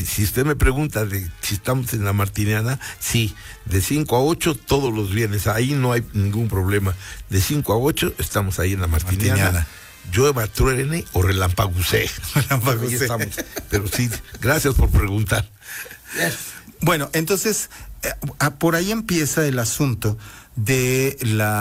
si usted me pregunta de si estamos en la Martiniana, sí, de 5 a 8 todos los viernes, ahí no hay ningún problema. De 5 a 8 estamos ahí en la Martiniana. Llueva, truene o relampagucee. Ahí estamos. Pero sí, gracias por preguntar. Bueno, entonces, por ahí empieza el asunto del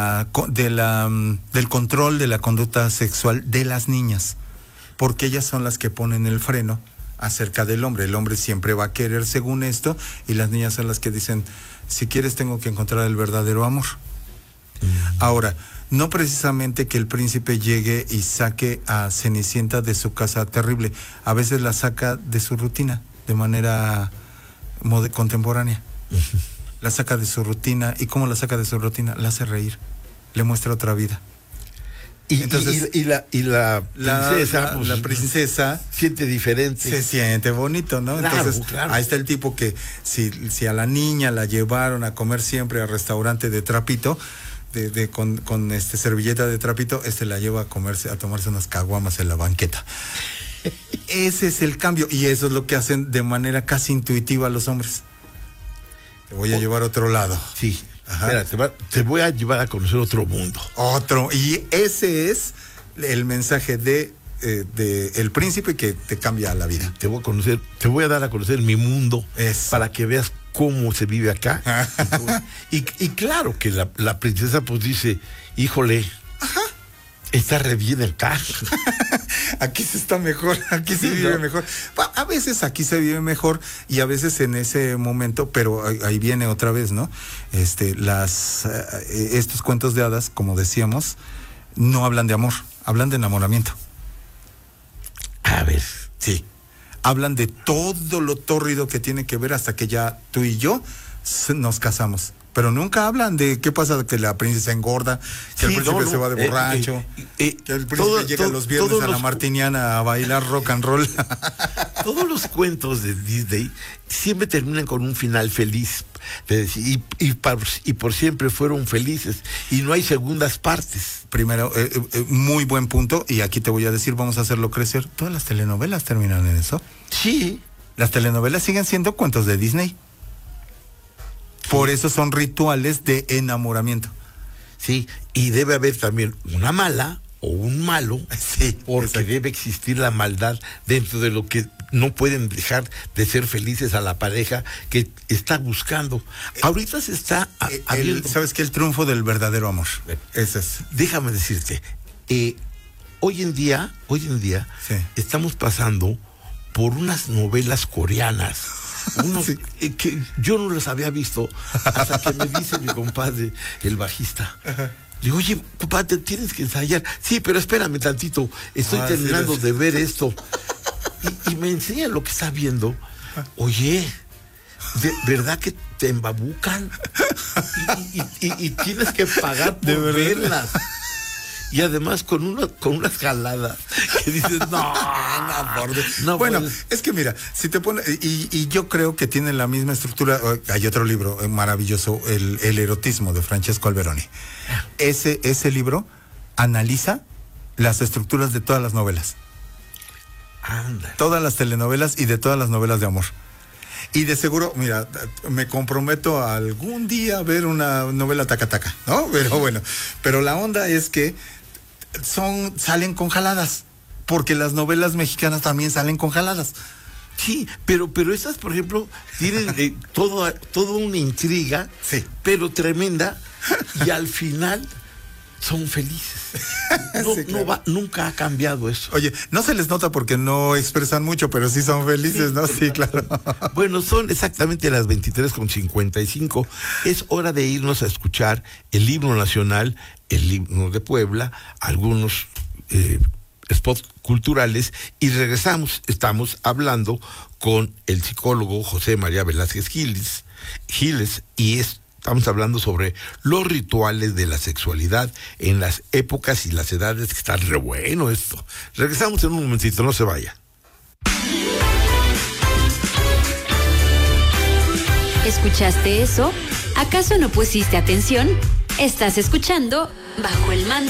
control de la conducta sexual de las niñas, porque ellas son las que ponen el freno acerca del hombre. El hombre siempre va a querer según esto, y las niñas son las que dicen, si quieres tengo que encontrar el verdadero amor. Ahora, no precisamente que el príncipe llegue y saque a Cenicienta de su casa terrible, a veces la saca de su rutina, de manera contemporánea. La saca de su rutina. ¿Y cómo la saca de su rutina? La hace reír, le muestra otra vida. Y entonces la princesa siente diferente. Se siente bonito, ¿no? Claro, entonces, claro. Ahí está el tipo que si a la niña la llevaron a comer siempre al restaurante de trapito, con servilleta de trapito, la lleva a tomarse unas caguamas en la banqueta. Ese es el cambio, y eso es lo que hacen de manera casi intuitiva los hombres. Te voy a llevar a otro lado. Sí. Espera, te voy a llevar a conocer otro mundo. Y ese es el mensaje de el príncipe que te cambia la vida. Te voy a dar a conocer mi mundo para que veas cómo se vive acá. y claro que la princesa pues dice, híjole, está re bien acá. Aquí se está mejor, aquí se vive mejor. A veces aquí se vive mejor y a veces en ese momento, pero ahí viene otra vez, ¿no? Estos cuentos de hadas, como decíamos, no hablan de amor, hablan de enamoramiento. A ver. Sí. Hablan de todo lo tórrido que tiene que ver hasta que ya tú y yo nos casamos. Pero nunca hablan de qué pasa, que la princesa engorda, que el príncipe se va de borracho, que el príncipe llega los viernes a la Martiniana a bailar rock and roll. Todos los cuentos de Disney siempre terminan con un final feliz. Y por siempre fueron felices. Y no hay segundas partes. Primero, muy buen punto. Y aquí te voy a decir, vamos a hacerlo crecer. Todas las telenovelas terminan en eso. Sí. Las telenovelas siguen siendo cuentos de Disney. Por eso son rituales de enamoramiento. Sí, y debe haber también una mala o un malo, sí, porque exacto. Debe existir la maldad dentro de lo que no pueden dejar de ser felices a la pareja que está buscando. Ahorita se está abriendo. ¿Sabes qué? El triunfo del verdadero amor. Ese es. Déjame decirte, hoy en día sí. Estamos pasando por unas novelas coreanas. Sí. Que yo no los había visto hasta que me dice mi compadre, el bajista. Ajá. Le digo, oye, compadre, tienes que ensayar. Sí, pero espérame tantito, estoy terminando de ver esto. Y me enseña lo que está viendo. Oye, ¿de verdad que te embabucan? Y tienes que pagar por verlas. Y además con unas jaladas que dices, no. Bueno, es que mira, si te pones, y yo creo que tienen la misma estructura. Hay otro libro maravilloso, el erotismo, de Francesco Alberoni. Ese libro analiza las estructuras de todas las novelas. Anda. Todas las telenovelas y de todas las novelas de amor. Y de seguro, mira, me comprometo a algún día a ver una novela taca-taca, ¿no? Pero bueno, pero la onda es que salen con jaladas, porque las novelas mexicanas también salen con jaladas. Sí, pero estas, por ejemplo, tienen toda una intriga, sí, pero tremenda, y al final son felices. Sí, claro. Nunca ha cambiado eso. Oye, no se les nota porque no expresan mucho, pero sí son felices, ¿no? Sí, claro. Bueno, son exactamente las 23:55. Es hora de irnos a escuchar el himno nacional, el himno de Puebla, algunos spots culturales, y regresamos. Estamos hablando con el psicólogo José María Velázquez Giles, y estamos hablando sobre los rituales de la sexualidad en las épocas y las edades, que está re bueno esto. Regresamos en un momentito, no se vaya. ¿Escuchaste eso? ¿Acaso no pusiste atención? Estás escuchando Bajo el Manto.